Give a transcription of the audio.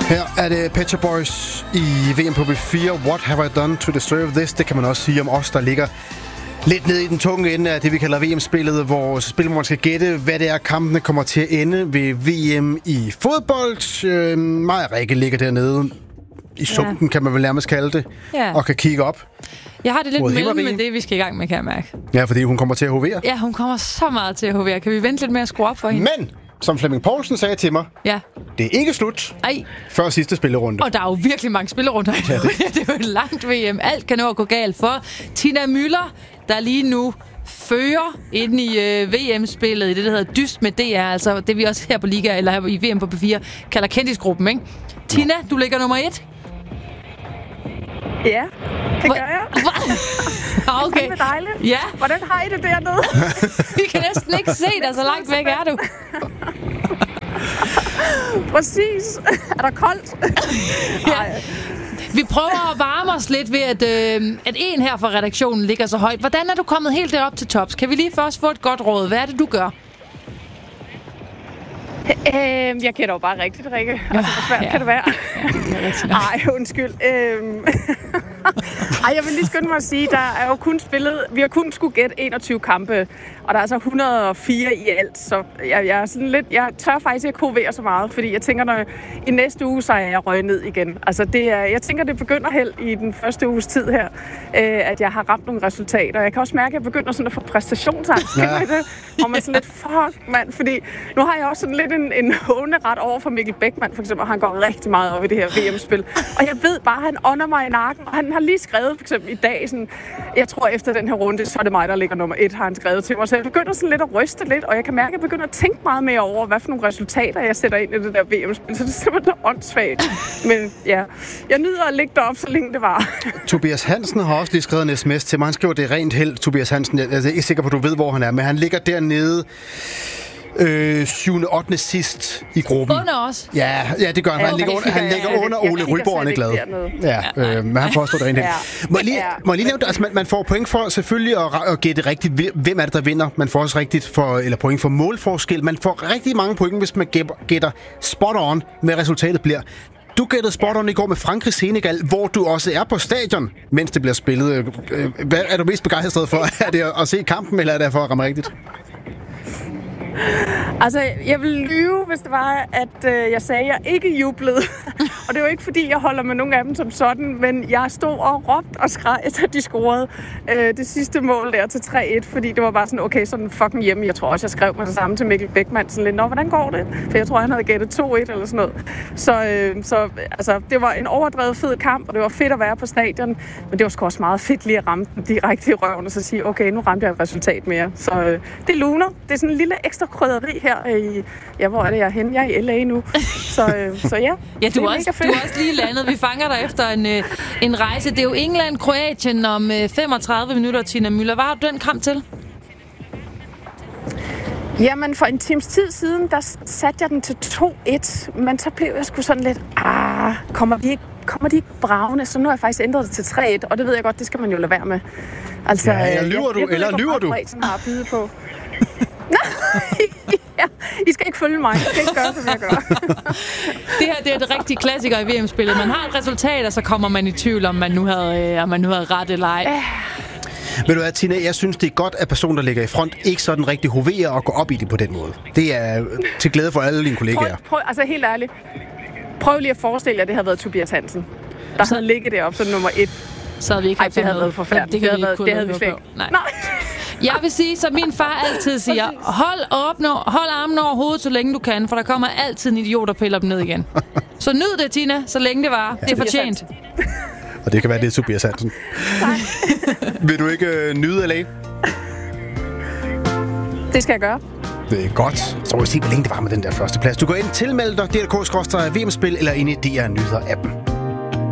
Her er det Pet Shop Boys i VM på B4. What have I done to deserve this? Det kan man også sige om os, der ligger lidt nede i den tunge ende af det, vi kalder VM-spillet, hvor spillet skal gætte, hvad det er, kampene kommer til at ende ved VM i fodbold. Maja Rikke ligger dernede i sumpen, kan man vel nærmest kalde det, og kan kigge op. Jeg har det lidt mellem med det, vi skal i gang med, kan jeg mærke. Ja, fordi hun kommer til at hovere. Ja, hun kommer så meget til at hovere. Kan vi vente lidt med at skrue op for hende? Men, som Flemming Poulsen sagde til mig, det er ikke slut før sidste spillerunde. Og der er jo virkelig mange spillerunder. Ja, det er jo et langt VM. Alt kan nå at gå galt for Tina Müller, der lige nu fører ind i VM-spillet i det, der hedder Dyst med DR, altså det vi også her på Liga, eller her i VM på B4, kalder kendisgruppen, ikke? Tina, du ligger nummer 1. Ja, det gør jeg. Okay. Det er dejligt. Ja. Hvordan har I det dernede? Vi kan næsten ikke se dig, så langt væk er du. Præcis. Er der koldt? Ja. Vi prøver at varme os lidt ved, at en her fra redaktionen ligger så højt. Hvordan er du kommet helt derop til tops? Kan vi lige først få et godt råd? Hvad er det, du gør? Jeg gætter jo bare rigtigt, Rikke. Altså, hvor svært kan det være? Ej, undskyld. Jeg vil lige skynde mig at sige, der er jo kun spillet, vi har kun skulle gætte 21 kampe, og der er altså 104 i alt, så jeg er sådan lidt, jeg tør faktisk ikke hovere så meget, fordi jeg tænker, når i næste uge, så er jeg røget ned igen. Altså jeg tænker, det begynder helt i den første uges tid her, at jeg har ramt nogle resultater. Jeg kan også mærke, at jeg begynder sådan at få præstationsangst. Ja. Hvor man sådan lidt, fuck mand, fordi nu har jeg også sådan lidt en håneret over for Mikkel Bäckman, for eksempel, og han går rigtig meget op i det her VM-spil. Og jeg ved bare, at han ånder mig i nakken, og han har lige skrevet, for eksempel i dag, sådan, jeg tror efter den her runde, så er det mig, der ligger nummer 1, har han skrevet til mig. Så jeg begynder sådan lidt at ryste lidt, og jeg kan mærke, at jeg begynder at tænke meget mere over, hvad for nogle resultater, jeg sætter ind i det der VM-spil. Så det er simpelthen åndssvagt. Men ja, jeg nyder at ligge derop, så længe det var. Tobias Hansen har også lige skrevet en sms til mig. Han skriver, det er rent held, Tobias Hansen. Jeg er ikke sikker på, at du ved, hvor han er, men han ligger dernede 7. og 8. sidst i gruppen. Under os? Ja, det gør han. Han ligger under Ole Ryborg, han er glad. Ja, men han påstår det rent helt. Må jeg lige nævne, altså man får point for selvfølgelig at gætte rigtigt, hvem er det, der vinder. Man får også rigtigt eller point for målforskel. Man får rigtig mange point, hvis man gætter spot on, hvad resultatet bliver. Du gættede spot on i går med Frankrig-Senegal, hvor du også er på stadion, mens det bliver spillet. Hvad er du mest begejstret for? Er det at se kampen, eller er det for at ramme rigtigt? Altså, jeg ville lyve, hvis det var, at jeg sagde, at jeg ikke jublede. Og det var ikke, fordi jeg holder med nogle af dem som sådan, men jeg stod og råbte og skreg, da de scorede det sidste mål der til 3-1, fordi det var bare sådan, okay, sådan fucking hjemme. Jeg tror også, jeg skrev mig det samme til Mikkel Bäckman, sådan lidt, nå, hvordan går det? For jeg tror, han havde gættet 2-1 eller sådan noget. Så altså, det var en overdrevet fed kamp, og det var fedt at være på stadion, men det var sgu også meget fedt lige at ramme den direkte i røven, og så sige, okay, nu ramte jeg et resultat mere. Så det luner. Det er sådan en lille ekstra krydderi her i... Ja, hvor er det, jeg er henne? Jeg er i LA nu. Så ja. Ja, du er også lige landet. Vi fanger dig efter en rejse. Det er jo England-Kroatien om 35 minutter, Tina Müller. Hvad har du den kamp til? Jamen, for en times tid siden, der satte jeg den til 2-1. Men så blev jeg sgu sådan lidt... Kommer de ikke bragende? Så nu har jeg faktisk ændret det til 3-1. Og det ved jeg godt, det skal man jo lade være med. Altså, lyver du? Har at byde på. Ja, I skal ikke følge mig. I skal ikke gøre, som jeg gør. Det her det er et rigtig klassiker i VM-spillet. Man har et resultat, og så kommer man i tvivl, om man nu havde ret eller ej. Ved du hvad, Tina, jeg synes, det er godt, at personen, der ligger i front, ikke sådan rigtig hoverer og går op i det på den måde. Det er til glæde for alle dine kollegaer. Prøv, altså helt ærligt. Prøv lige at forestille jer, at det havde været Tobias Hansen, der havde ligget deroppe som nummer 1. Så havde vi ikke haft det havde været forfærdeligt. Det havde vi slet ikke. Nej. Jeg vil sige, som min far altid siger, hold armen over hovedet, så længe du kan, for der kommer altid en idiot, der piller dem ned igen. Så nyd det, Tina, så længe det var. Det er fortjent. Og det kan være, det er Tobias Hansen. Vil du ikke nyde LA? Det skal jeg gøre. Det er godt. Så må vi se, hvor længe det var med den der første plads. Du går ind, tilmeld dig, DRK/VM-spil eller ind i DR Nyheder-appen.